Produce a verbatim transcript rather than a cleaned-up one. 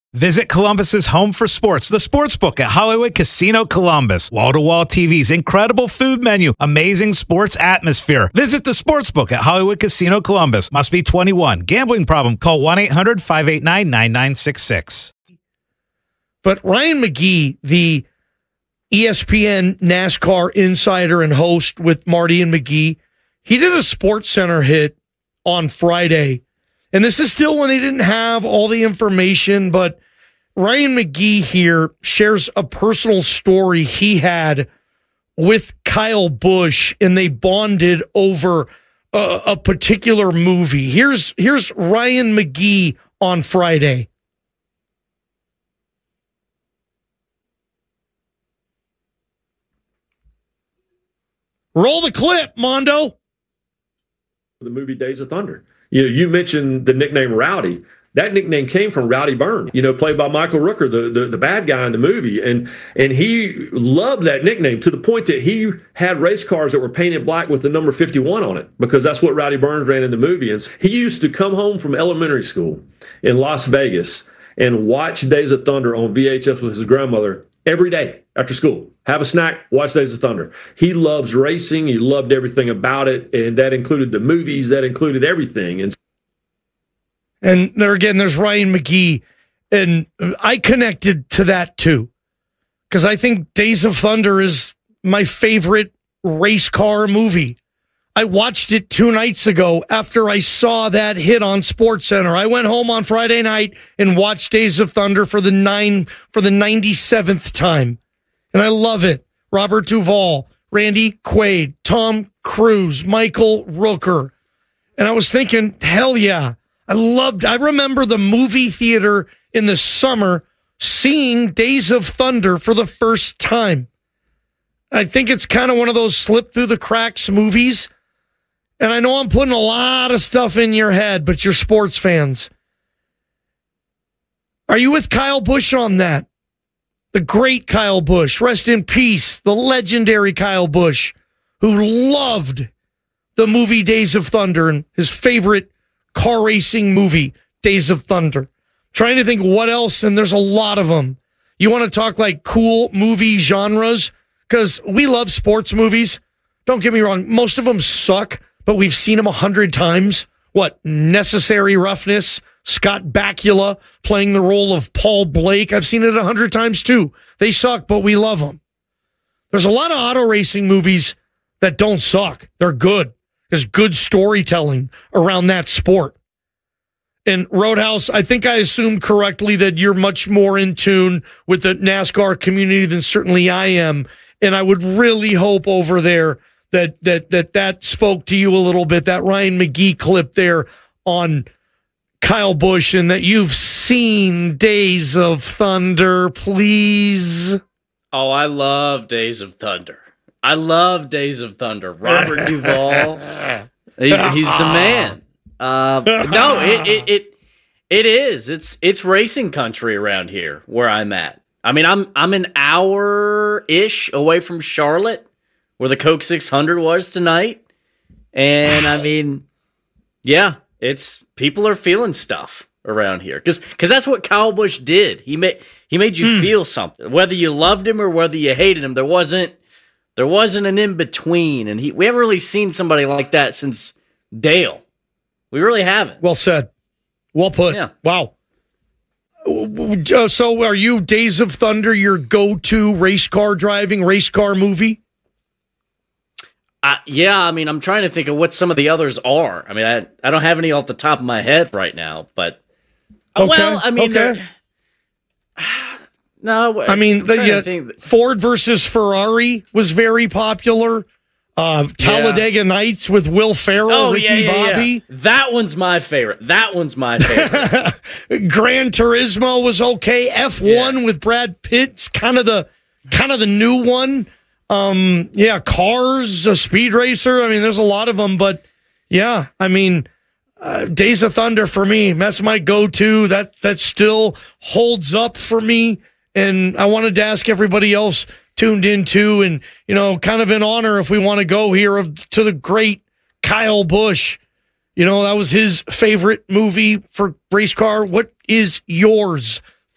Visit Columbus's home for sports, the Sportsbook at Hollywood Casino Columbus. Wall-to-wall T Vs, incredible food menu, amazing sports atmosphere. Visit the Sportsbook at Hollywood Casino Columbus. Must be twenty-one. Gambling problem? Call one eight hundred five eight nine nine nine six six. But Ryan McGee, the E S P N NASCAR insider and host with Marty and McGee, he did a Sports Center hit on Friday. And this is still when they didn't have all the information, but Ryan McGee here shares a personal story he had with Kyle Busch, and they bonded over a, a particular movie. Here's, here's Ryan McGee on Friday. Roll the clip, Mondo. The movie Days of Thunder. You know, you mentioned the nickname Rowdy. That nickname came from Rowdy Byrne, you know, played by Michael Rooker, the, the the bad guy in the movie. And and he loved that nickname to the point that he had race cars that were painted black with the number fifty-one on it, because that's what Rowdy Burns ran in the movie. And he used to come home from elementary school in Las Vegas and watch Days of Thunder on V H S with his grandmother every day after school. Have a snack, watch Days of Thunder. He loves racing. He loved everything about it. And that included the movies. That included everything. And And there again, there's Ryan McGee. And I connected to that too, because I think Days of Thunder is my favorite race car movie. I watched it two nights ago after I saw that hit on SportsCenter. I went home on Friday night and watched Days of Thunder for the nine for the ninety-seventh time. And I love it. Robert Duvall, Randy Quaid, Tom Cruise, Michael Rooker. And I was thinking, hell yeah. I loved, I remember the movie theater in the summer seeing Days of Thunder for the first time. I think it's kind of one of those slip through the cracks movies. And I know I'm putting a lot of stuff in your head, but you're sports fans. Are you with Kyle Busch on that? The great Kyle Busch, rest in peace, the legendary Kyle Busch, who loved the movie Days of Thunder and his favorite car racing movie, Days of Thunder. Trying to think what else, and there's a lot of them. You want to talk like cool movie genres? Because we love sports movies. Don't get me wrong, most of them suck, but we've seen them a hundred times. What, Necessary Roughness, Scott Bakula playing the role of Paul Blake. I've seen it a hundred times too. They suck, but we love them. There's a lot of auto racing movies that don't suck. They're good. There's good storytelling around that sport. And Roadhouse, I think I assumed correctly that you're much more in tune with the NASCAR community than certainly I am. And I would really hope over there that that that that spoke to you a little bit, that Ryan McGee clip there on Kyle Busch, and that you've seen Days of Thunder, please. Oh, I love Days of Thunder. I love Days of Thunder. Robert Duvall, he's, he's the man. Uh, no, it, it it it is. It's it's racing country around here where I'm at. I mean, I'm I'm an hour ish away from Charlotte, where the Coke six hundred was tonight, and I mean, yeah, it's people are feeling stuff around here because because that's what Kyle Busch did. He made he made you hmm. feel something, whether you loved him or whether you hated him. There wasn't there wasn't an in between, and he we haven't really seen somebody like that since Dale. We really haven't. Well said. Well put. Yeah. Wow. Uh, so are you Days of Thunder your go-to race car driving, race car movie? Uh, yeah, I mean, I'm trying to think of what some of the others are. I mean, I, I don't have any off the top of my head right now, but... Uh, okay. Well, I mean... Okay. No, I mean, the, yeah, that... Ford versus Ferrari was very popular. Uh, Talladega yeah. Nights with Will Ferrell, oh, Ricky yeah, yeah, Bobby. Yeah. That one's my favorite. That one's my favorite. Gran Turismo was okay. F one yeah. with Brad Pitt's kind of the kind of the new one. Um, yeah, Cars, a Speed Racer. I mean, there's a lot of them, but yeah, I mean, uh, Days of Thunder for me, that's my go-to. That that still holds up for me, and I wanted to ask everybody else tuned into, and, you know, kind of in honor, if we want to go here, of, to the great Kyle Busch. You know, that was his favorite movie for race car. What is yours?